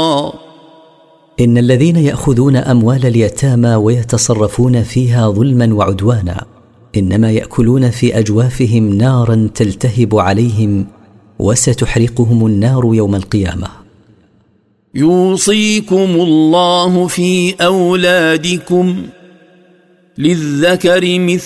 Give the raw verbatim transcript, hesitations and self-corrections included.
كثيرا. إن الذين يأخذون أموال اليتامى ويتصرفون فيها ظلما وعدوانا إنما يأكلون في أجوافهم نارا تلتهب عليهم وستحرقهم النار يوم القيامة. يوصيكم الله في أولادكم للذكر مثل